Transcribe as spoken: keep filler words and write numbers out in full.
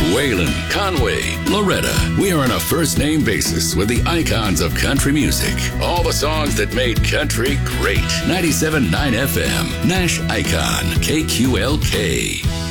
Waylon, Conway, Loretta. We are on a first name basis with the icons of country music. All the songs that made country great. ninety-seven point nine F M, Nash Icon, K Q L K.